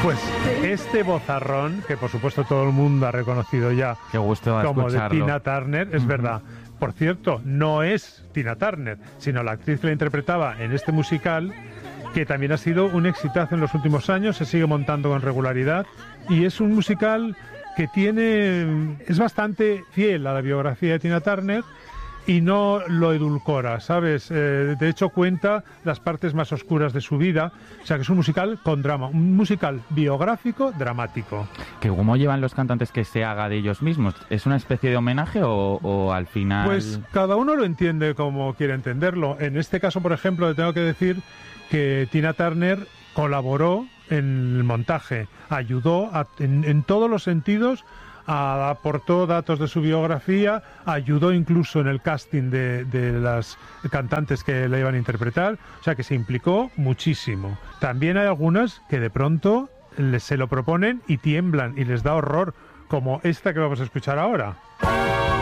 Pues este vozarrón, que por supuesto todo el mundo ha reconocido ya Qué gusto como de escucharlo. Tina Turner, es verdad. Por cierto, no es Tina Turner, sino la actriz que la interpretaba en este musical, que también ha sido un exitazo en los últimos años, se sigue montando con regularidad, y es un musical que es bastante fiel a la biografía de Tina Turner, y no lo edulcora, ¿sabes? De hecho, cuenta las partes más oscuras de su vida. O sea, que es un musical con drama, un musical biográfico dramático. ¿Que cómo llevan los cantantes que se haga de ellos mismos? ¿Es una especie de homenaje o al final...? Pues cada uno lo entiende como quiere entenderlo. En este caso, por ejemplo, le tengo que decir que Tina Turner colaboró en el montaje, ayudó en todos los sentidos, aportó datos de su biografía, ayudó incluso en el casting de las cantantes que la iban a interpretar, o sea que se implicó muchísimo. También hay algunas que de pronto se lo proponen y tiemblan y les da horror, como esta que vamos a escuchar ahora.